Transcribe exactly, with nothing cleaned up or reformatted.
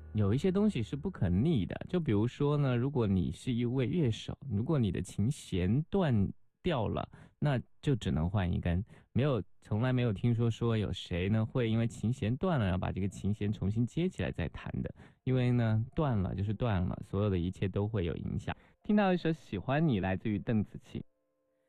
有一些东西是不可逆的，就比如说呢，如果你是一位乐手，如果你的琴弦断掉了，那就只能换一根。没有，从来没有听说说有谁呢会因为琴弦断了，然后把这个琴弦重新接起来再弹的。因为呢，断了就是断了，所有的一切都会有影响。听到一首《喜欢你》，来自于邓紫棋。